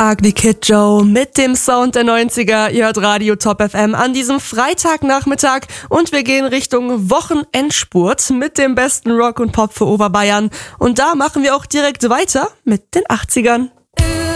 Ugly Kid Joe mit dem Sound der 90er. Ihr hört Radio Top FM an diesem Freitagnachmittag und wir gehen Richtung Wochenendspurt mit dem besten Rock und Pop für Oberbayern. Und da machen wir auch direkt weiter mit den 80ern.